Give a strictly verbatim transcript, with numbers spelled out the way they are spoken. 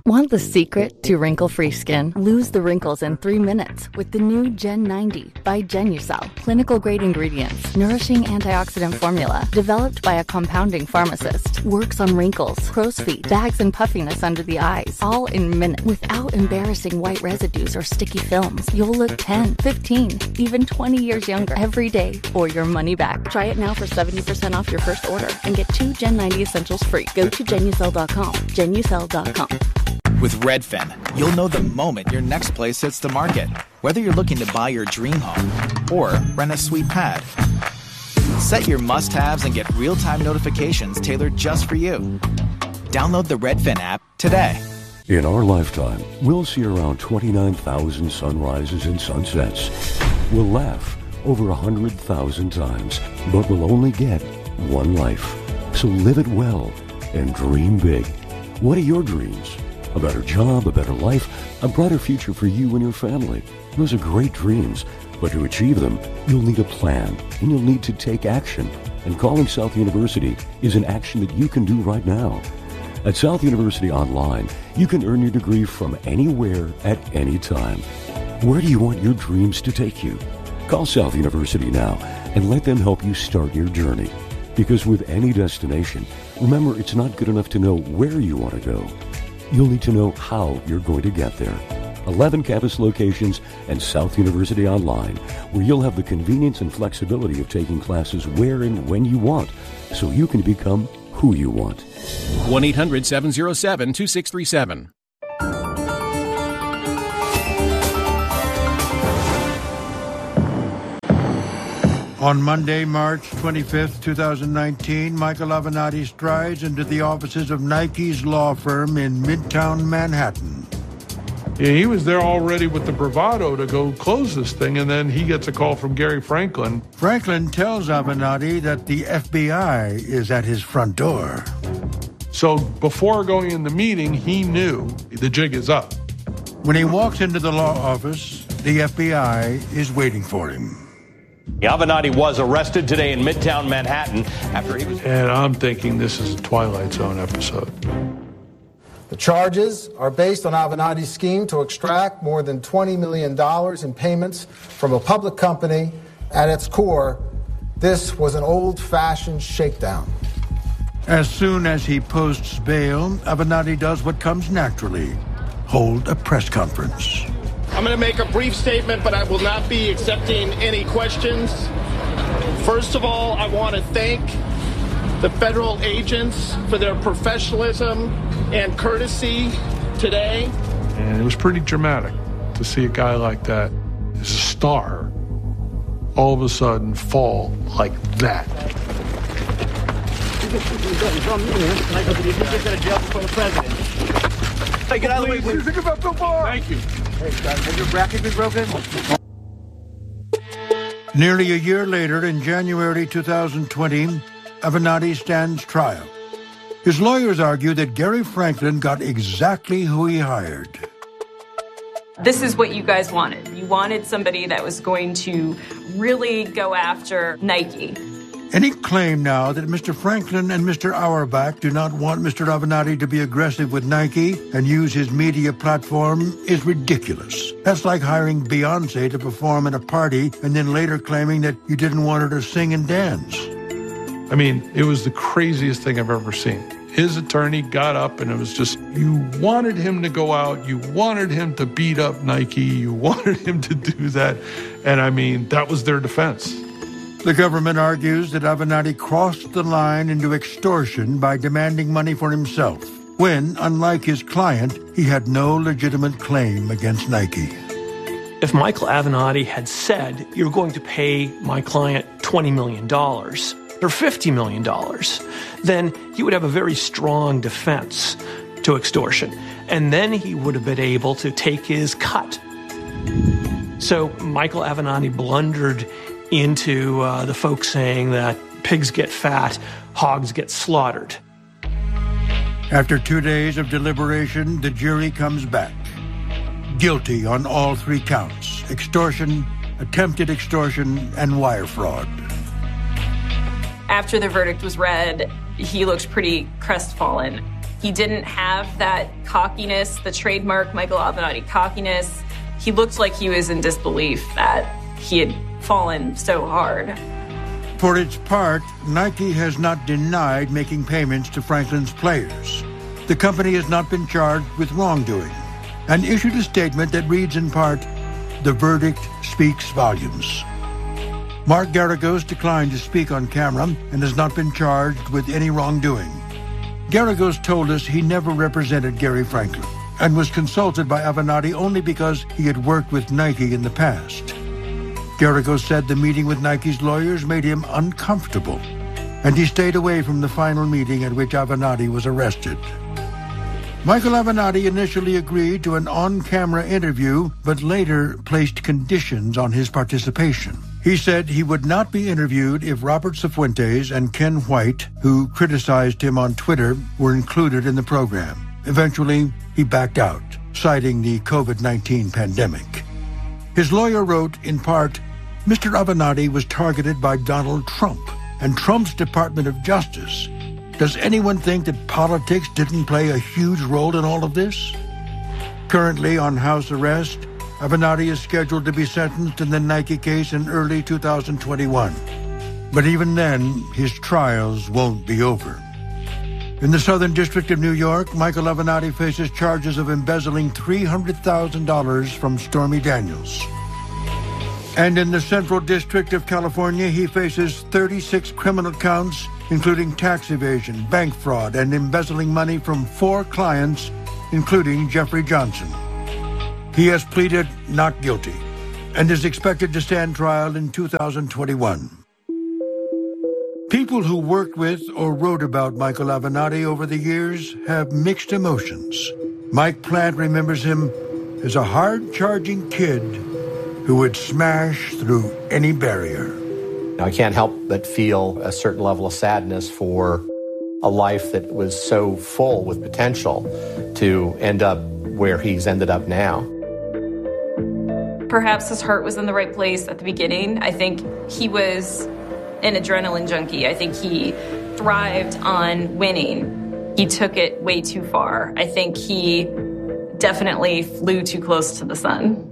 Want the secret to wrinkle-free skin? Lose the wrinkles in three minutes with the new Gen ninety by Genucel. Clinical-grade ingredients, nourishing antioxidant formula, developed by a compounding pharmacist. Works on wrinkles, crow's feet, bags and puffiness under the eyes, all in minutes. Without embarrassing white residues or sticky films, you'll look ten, fifteen, even twenty years younger every day or your money back. Try it now for seventy percent off your first order and get two Gen ninety essentials free. Go to Genucel dot com. Genucel dot com. With Redfin, you'll know the moment your next place hits the market, whether you're looking to buy your dream home or rent a sweet pad. Set your must-haves and get real-time notifications tailored just for you. Download the Redfin app today. In our lifetime, we'll see around twenty-nine thousand sunrises and sunsets. We'll laugh over one hundred thousand times, but we'll only get one life. So live it well and dream big. What are your dreams? A better job, a better life, a brighter future for you and your family. Those are great dreams, but to achieve them, you'll need a plan, and you'll need to take action. And calling South University is an action that you can do right now. At South University Online, you can earn your degree from anywhere at any time. Where do you want your dreams to take you? Call South University now and let them help you start your journey. Because with any destination, remember, it's not good enough to know where you want to go. You'll need to know how you're going to get there. eleven campus locations and South University Online, where you'll have the convenience and flexibility of taking classes where and when you want, so you can become who you want. one eight hundred seven oh seven two six three seven. On Monday, March twenty-fifth, twenty nineteen, Michael Avenatti strides into the offices of Nike's law firm in Midtown Manhattan. Yeah, he was there already with the bravado to go close this thing, and then he gets a call from Gary Franklin. Franklin tells Avenatti that the F B I is at his front door. So before going in the meeting, he knew the jig is up. When he walks into the law office, the F B I is waiting for him. Avenatti was arrested today in Midtown Manhattan after he was... And I'm thinking this is a Twilight Zone episode. The charges are based on Avenatti's scheme to extract more than twenty million dollars in payments from a public company. At its core, this was an old-fashioned shakedown. As soon as he posts bail, Avenatti does what comes naturally: hold a press conference. I'm going to make a brief statement, but I will not be accepting any questions. First of all, I want to thank the federal agents for their professionalism and courtesy today. And it was pretty dramatic to see a guy like that, as a star, all of a sudden fall like that. Hey, get out of the way, please. Thank you. Hey, has your bracket been broken? Nearly a year later, in January two thousand twenty, Avenatti stands trial. His lawyers argue that Gary Franklin got exactly who he hired. This is what you guys wanted. You wanted somebody that was going to really go after Nike. Any claim now that Mister Franklin and Mister Auerbach do not want Mister Avenatti to be aggressive with Nike and use his media platform is ridiculous. That's like hiring Beyonce to perform at a party and then later claiming that you didn't want her to sing and dance. I mean, it was the craziest thing I've ever seen. His attorney got up and it was just, you wanted him to go out, you wanted him to beat up Nike, you wanted him to do that. And I mean, that was their defense. The government argues that Avenatti crossed the line into extortion by demanding money for himself, when, unlike his client, he had no legitimate claim against Nike. If Michael Avenatti had said, you're going to pay my client twenty million dollars or fifty million dollars, then he would have a very strong defense to extortion. And then he would have been able to take his cut. So Michael Avenatti blundered into uh, the folks saying that pigs get fat, hogs get slaughtered. After two days of deliberation, the jury comes back. Guilty on all three counts: extortion, attempted extortion, and wire fraud. After the verdict was read, he looked pretty crestfallen. He didn't have that cockiness, the trademark Michael Avenatti cockiness. He looked like he was in disbelief that he had fallen so hard. For its part, Nike has not denied making payments to Franklin's players. The company has not been charged with wrongdoing and issued a statement that reads in part, "The verdict speaks volumes." Mark Garagos declined to speak on camera and has not been charged with any wrongdoing. Garagos told us he never represented Gary Franklin and was consulted by Avenatti only because he had worked with Nike in the past. Garagos said the meeting with Nike's lawyers made him uncomfortable, and he stayed away from the final meeting at which Avenatti was arrested. Michael Avenatti initially agreed to an on-camera interview, but later placed conditions on his participation. He said he would not be interviewed if Robert Cifuentes and Ken White, who criticized him on Twitter, were included in the program. Eventually, he backed out, citing the COVID nineteen pandemic. His lawyer wrote, in part, Mister Avenatti was targeted by Donald Trump and Trump's Department of Justice. Does anyone think that politics didn't play a huge role in all of this? Currently on house arrest, Avenatti is scheduled to be sentenced in the Nike case in early two thousand twenty-one. But even then, his trials won't be over. In the Southern District of New York, Michael Avenatti faces charges of embezzling three hundred thousand dollars from Stormy Daniels. And in the Central District of California, he faces thirty-six criminal counts, including tax evasion, bank fraud, and embezzling money from four clients, including Jeffrey Johnson. He has pleaded not guilty and is expected to stand trial in two thousand twenty-one. People who worked with or wrote about Michael Avenatti over the years have mixed emotions. Mike Plant remembers him as a hard-charging kid who would smash through any barrier. I can't help but feel a certain level of sadness for a life that was so full with potential to end up where he's ended up now. Perhaps his heart was in the right place at the beginning. I think he was an adrenaline junkie. I think he thrived on winning. He took it way too far. I think he definitely flew too close to the sun.